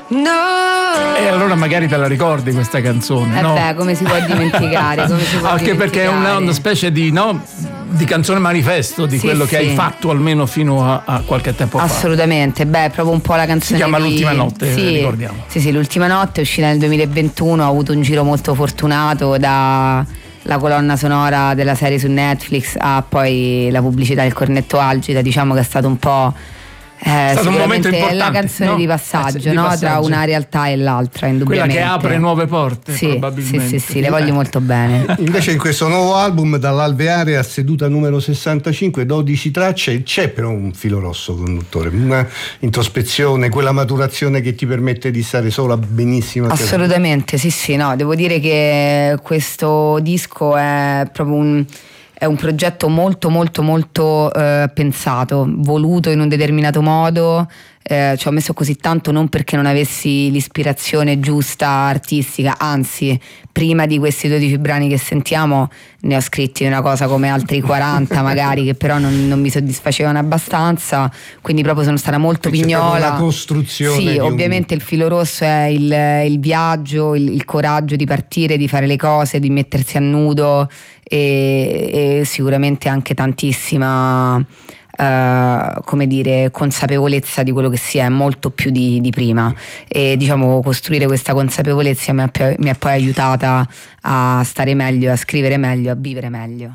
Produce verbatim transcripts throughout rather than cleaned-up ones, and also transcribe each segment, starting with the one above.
E allora magari te la ricordi questa canzone, eh no? beh, come si può dimenticare, come si può anche dimenticare. Perché è una, una specie di, no, di canzone manifesto di sì, quello sì. che hai fatto almeno fino a, a qualche tempo fa. Assolutamente, beh, è proprio un po' la canzone. Si chiama di... L'ultima notte, sì, ricordiamo. Sì, sì, L'ultima notte è uscita nel duemilaventuno, ha avuto un giro molto fortunato da la colonna sonora della serie su Netflix a poi la pubblicità del cornetto Algida, diciamo che è stato un po' è stato un momento importante, la canzone no? di passaggio, eh, sì, di no? passaggio. Tra una realtà e l'altra, indubbiamente. Quella che apre nuove porte, sì, probabilmente. Sì, sì, sì, le voglio molto bene. Invece in questo nuovo album, dall'Alveare a Seduta numero sessantacinque, dodici tracce, c'è però un filo rosso conduttore, una introspezione, quella maturazione che ti permette di stare sola benissimo. Assolutamente, sì, sì, no, devo dire che questo disco è proprio un... è un progetto molto molto molto eh, pensato, voluto in un determinato modo, eh, ci ho messo così tanto non perché non avessi l'ispirazione giusta artistica, anzi prima di questi dodici brani che sentiamo ne ho scritti una cosa come altri quaranta magari, che però non, non mi soddisfacevano abbastanza, quindi proprio sono stata molto c'è pignola. La costruzione sì, un... ovviamente il filo rosso è il, il viaggio, il, il coraggio di partire, di fare le cose, di mettersi a nudo e, e sicuramente anche tantissima uh, come dire consapevolezza di quello che si è, molto più di, di prima, e diciamo costruire questa consapevolezza mi ha, mi ha poi aiutata a stare meglio, a scrivere meglio, a vivere meglio.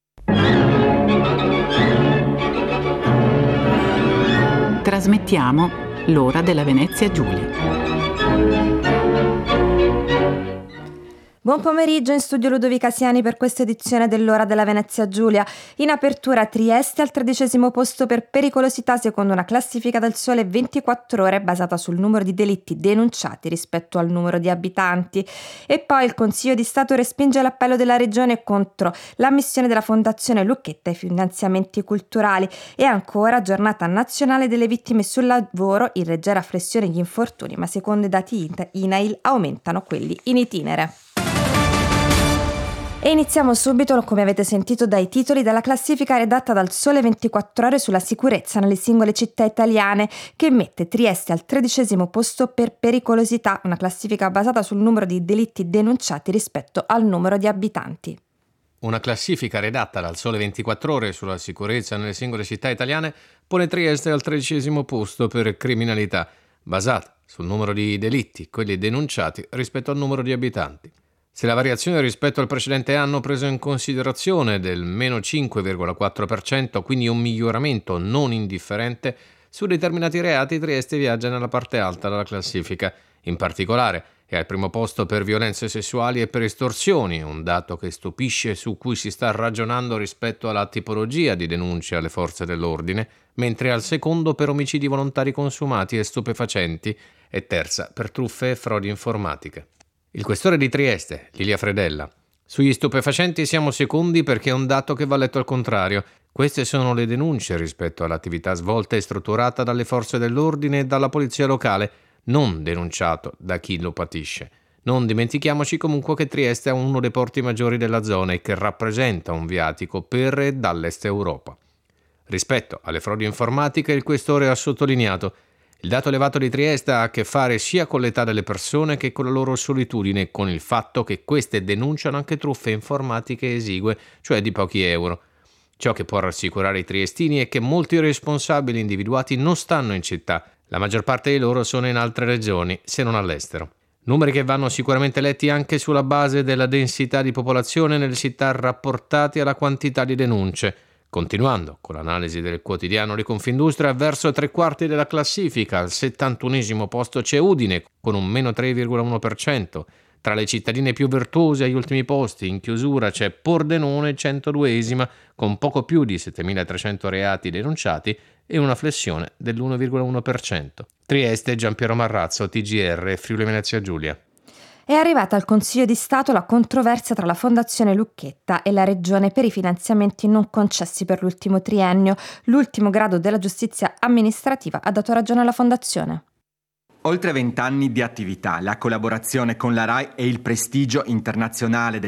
Trasmettiamo l'ora della Venezia Giulia. Buon pomeriggio, in studio Ludovica Siani per questa edizione dell'Ora della Venezia Giulia. In apertura Trieste al tredicesimo posto per pericolosità secondo una classifica del Sole ventiquattro Ore basata sul numero di delitti denunciati rispetto al numero di abitanti. E poi il Consiglio di Stato respinge l'appello della Regione contro l'ammissione della Fondazione Lucchetta ai finanziamenti culturali. E ancora Giornata Nazionale delle Vittime sul Lavoro, in leggera flessione gli infortuni, ma secondo i dati I N A I L aumentano quelli in itinere. E iniziamo subito, come avete sentito dai titoli, dalla classifica redatta dal Sole ventiquattro Ore sulla sicurezza nelle singole città italiane, che mette Trieste al tredicesimo posto per pericolosità, una classifica basata sul numero di delitti denunciati rispetto al numero di abitanti. Una classifica redatta dal Sole ventiquattro Ore sulla sicurezza nelle singole città italiane pone Trieste al tredicesimo posto per criminalità, basata sul numero di delitti, quelli denunciati, rispetto al numero di abitanti. Se la variazione rispetto al precedente anno preso in considerazione del meno cinque virgola quattro per cento, quindi un miglioramento non indifferente, su determinati reati Trieste viaggia nella parte alta della classifica. In particolare è al primo posto per violenze sessuali e per estorsioni, un dato che stupisce, su cui si sta ragionando rispetto alla tipologia di denunce alle forze dell'ordine, mentre al secondo per omicidi volontari consumati e stupefacenti e terza per truffe e frodi informatiche. Il questore di Trieste, Lilia Fredella: sugli stupefacenti siamo secondi perché è un dato che va letto al contrario. Queste sono le denunce rispetto all'attività svolta e strutturata dalle forze dell'ordine e dalla polizia locale, non denunciato da chi lo patisce. Non dimentichiamoci comunque che Trieste è uno dei porti maggiori della zona e che rappresenta un viatico per e dall'est Europa. Rispetto alle frodi informatiche, il questore ha sottolineato: il dato elevato di Trieste ha a che fare sia con l'età delle persone che con la loro solitudine e con il fatto che queste denunciano anche truffe informatiche esigue, cioè di pochi euro. Ciò che può rassicurare i triestini è che molti responsabili individuati non stanno in città, la maggior parte di loro sono in altre regioni, se non all'estero. Numeri che vanno sicuramente letti anche sulla base della densità di popolazione nelle città rapportati alla quantità di denunce. Continuando con l'analisi del quotidiano di Confindustria, verso tre quarti della classifica, al settantunesimo posto c'è Udine con un meno tre virgola uno per cento. Tra le cittadine più virtuose agli ultimi posti, in chiusura, c'è Pordenone, centoduesima, con poco più di settemilatrecento reati denunciati e una flessione dell'uno virgola uno per cento. Trieste, Giampiero Marrazzo, T G R, Friuli Venezia Giulia. È arrivata al Consiglio di Stato la controversia tra la Fondazione Lucchetta e la Regione per i finanziamenti non concessi per l'ultimo triennio. L'ultimo grado della giustizia amministrativa ha dato ragione alla Fondazione. Oltre vent'anni di attività, la collaborazione con la RAI e il prestigio internazionale del